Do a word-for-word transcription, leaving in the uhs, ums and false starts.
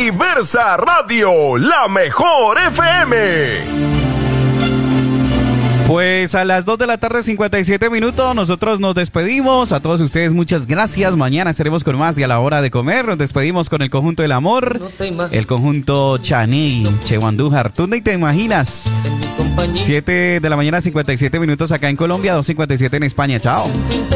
Diversa Radio, la mejor F M. Pues a las dos de la tarde, cincuenta y siete minutos, nosotros nos despedimos. A todos ustedes, muchas gracias. Mañana estaremos con más de A la Hora de Comer. Nos despedimos con el conjunto del amor, el conjunto Chaney, Cheguandújar. ¿Tú ni te imaginas? siete de la mañana, cincuenta y siete minutos acá en Colombia, dos cincuenta y siete en España. Chao.